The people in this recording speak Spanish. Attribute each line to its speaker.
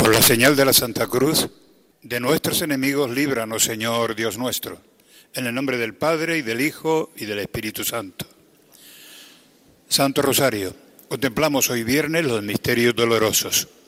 Speaker 1: Por la señal de la Santa Cruz, de nuestros enemigos, líbranos, Señor Dios nuestro, en el nombre del Padre, y del Hijo, y del Espíritu Santo. Santo Rosario, contemplamos hoy viernes los misterios dolorosos.